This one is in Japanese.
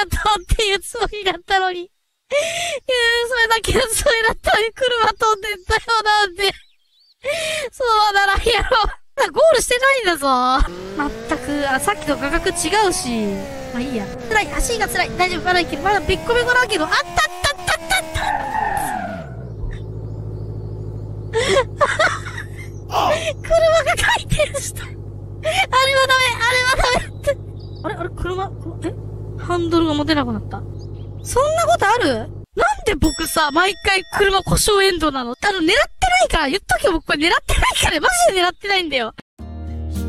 とうっていうつもりだったのに。それだけのつもりだったのに車飛んでったよなんて。そうならんやろ。ゴールしてないんだぞ。まったく、さっきと価格違うし。まあいいや。辛い、足が辛い。大丈夫、まだいける。まだべっこべこだけど、あったあったあったあったあった車が回転した。あれはダメ、あれはダメって。あれ、車、ハンドルが持てなくなった。そんなことある？なんで僕さ、毎回車故障エンドなの？狙ってないから、言っとけよ、僕これ狙ってないから、マジで狙ってないんだよ。